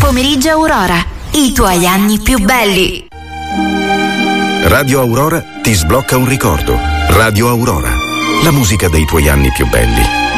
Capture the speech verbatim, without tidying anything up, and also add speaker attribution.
Speaker 1: Pomeriggio Aurora, i tuoi anni più belli.
Speaker 2: Radio Aurora ti sblocca un ricordo. Radio Aurora, la musica dei tuoi anni più belli.